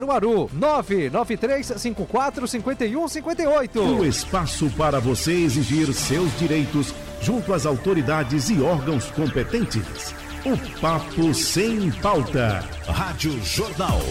Caruaru, 993545158. Um espaço para você exigir seus direitos junto às autoridades e órgãos competentes. O Papo Sem Pauta. Rádio Jornal.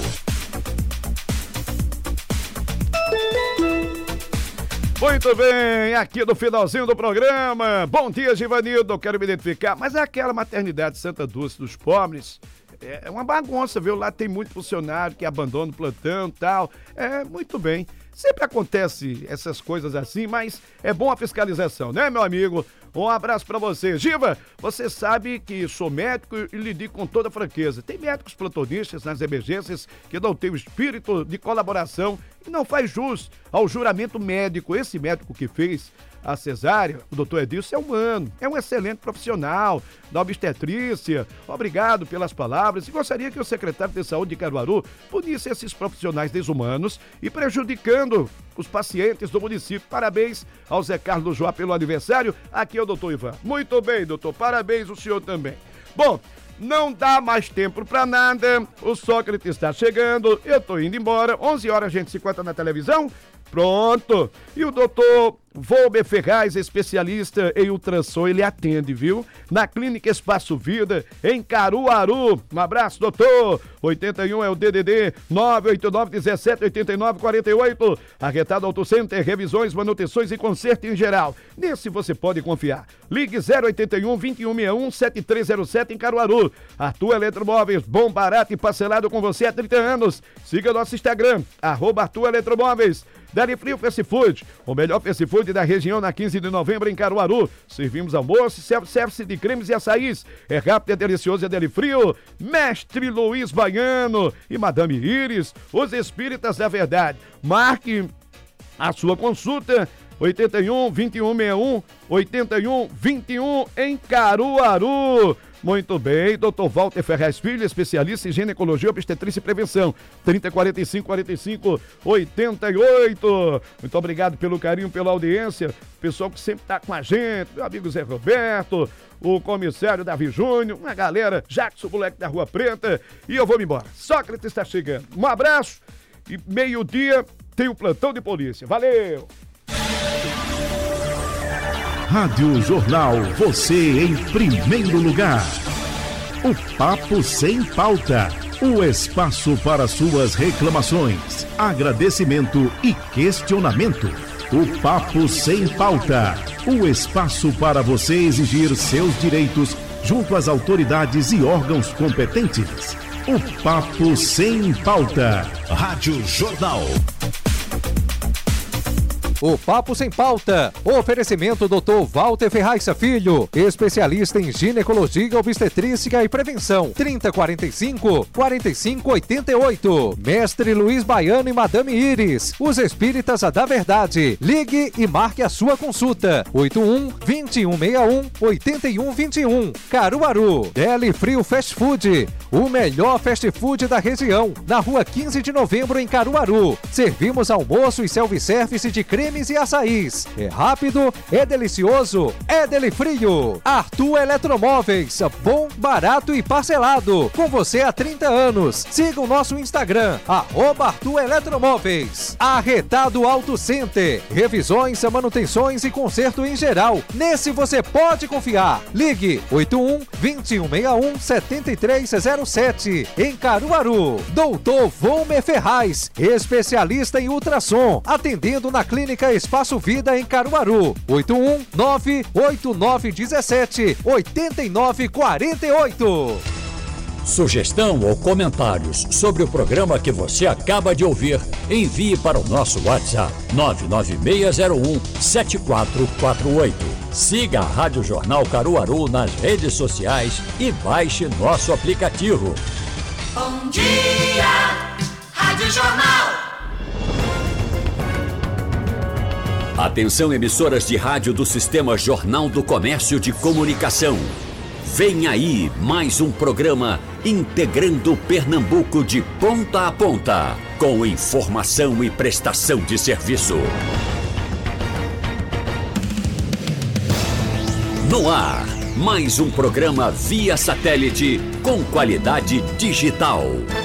Muito bem, aqui no finalzinho do programa. Bom dia, Givanildo, quero me identificar, mas é aquela maternidade Santa Dulce dos pobres. É uma bagunça, viu? Lá tem muito funcionário que abandona o plantão e tal. Muito bem. Sempre acontece essas coisas assim, mas é bom a fiscalização, né, meu amigo? Um abraço pra você. Giva, você sabe que sou médico e lhe digo com toda franqueza. Tem médicos plantonistas nas emergências que não têm o espírito de colaboração e não faz jus ao juramento médico. Esse médico que fez a cesárea, o doutor Edilson, é humano, é um excelente profissional da obstetrícia. Obrigado pelas palavras e gostaria que o secretário de Saúde de Caruaru punisse esses profissionais desumanos e prejudicando os pacientes do município. Parabéns ao Zé Carlos Joá pelo aniversário. Aqui é o doutor Ivan. Muito bem, doutor, parabéns o senhor também. Bom, não dá mais tempo pra nada, o Sócrates está chegando, eu tô indo embora, 11 horas a gente se encontra na televisão, pronto, e o doutor Volber Ferraz, especialista em ultrassom, ele atende, viu? Na Clínica Espaço Vida, em Caruaru. Um abraço, doutor. 81 é o DDD 989-1789-48. Arretado Auto Center, revisões, manutenções e conserto em geral. Nesse você pode confiar. Ligue 081-2161-7307 em Caruaru. Arthur Eletromóveis, bom, barato e parcelado com você há 30 anos. Siga nosso Instagram, @Arthur Eletromóveis. Deli Frio Fast Food, o melhor fast food da região, na 15 de novembro em Caruaru. Servimos almoço, self-service de cremes e açaís. É rápido, é delicioso, é Deli Frio. Mestre Luiz Baiano e Madame Iris, os espíritas da verdade. Marque a sua consulta, 81-2161-81-21 em Caruaru. Muito bem, Dr. Walter Ferraz Filho, especialista em ginecologia, obstetrícia e prevenção. 3045-45-88. Muito obrigado pelo carinho, pela audiência. Pessoal que sempre está com a gente, meu amigo Zé Roberto, o comissário Davi Júnior, uma galera, Jackson, moleque da Rua Preta. E eu vou me embora. Sócrates está chegando. Um abraço e meio-dia tem o plantão de polícia. Valeu! Rádio Jornal, você em primeiro lugar. O Papo Sem Pauta, o espaço para suas reclamações, agradecimento e questionamento. O Papo Sem Pauta, o espaço para você exigir seus direitos junto às autoridades e órgãos competentes. O Papo Sem Pauta. Rádio Jornal. O Papo Sem Pauta. Oferecimento Dr. Walter Ferraz Filho, especialista em ginecologia, obstetrícia e prevenção. 3045-4588. Mestre Luiz Baiano e Madame Iris, os espíritas da verdade. Ligue e marque a sua consulta. 81-2161-8121. Caruaru. Deli Frio Fast Food, o melhor fast food da região. Na rua 15 de novembro em Caruaru. Servimos almoço e self-service de cremes e açaís. É rápido, é delicioso, é Deli Frio. Arthur Eletromóveis, bom, barato e parcelado. Com você há 30 anos. Siga o nosso Instagram, @Arthur Eletromóveis. Arretado Auto Center, revisões, manutenções e conserto em geral. Nesse você pode confiar. Ligue 81-2161-7307 em Caruaru. Doutor Volmer Ferraz, especialista em ultrassom, atendendo na Clínica Espaço Vida em Caruaru. 81-989-17-8948. Sugestão ou comentários sobre o programa que você acaba de ouvir, envie para o nosso WhatsApp 99601-7448. Siga a Rádio Jornal Caruaru nas redes sociais e baixe nosso aplicativo. Bom dia, Rádio Jornal. Atenção, emissoras de rádio do Sistema Jornal do Comércio de Comunicação. Vem aí mais um programa integrando Pernambuco de ponta a ponta, com informação e prestação de serviço. No ar, mais um programa via satélite com qualidade digital.